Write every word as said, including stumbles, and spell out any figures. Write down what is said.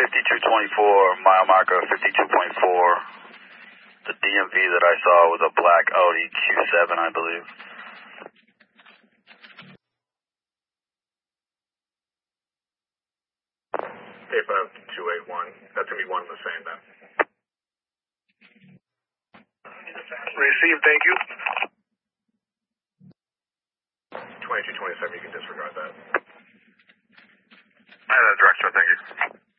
fifty-two twenty-four, mile marker fifty-two point four. The D M V that I saw was a black Audi Q seven, I believe. A five two eight one. That's going to be one and the same then. Received, thank you. twenty-two twenty-seven, you can disregard that. I have that direction, thank you.